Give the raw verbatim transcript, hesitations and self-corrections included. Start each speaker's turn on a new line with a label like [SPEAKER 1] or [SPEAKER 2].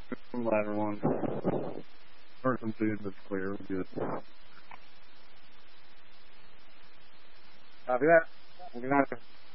[SPEAKER 1] Ladder one. Person two, that's clear. Good. Copy that. Good night.